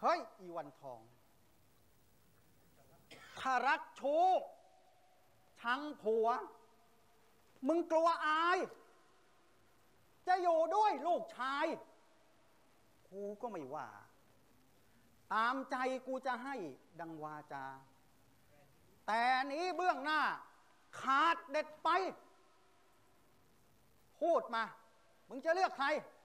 ฮ้ยอีวันทองถ้ารักชู้ชังผัวมึงกลัวอายจะอยู่ด้วยลูกชายกูก็ไม่ว่าตามใจกูจะให้ดังวาจาแต่นี้เบื้องหน้าขาดเด็ดไปพูดมามึงจะเลือกใคร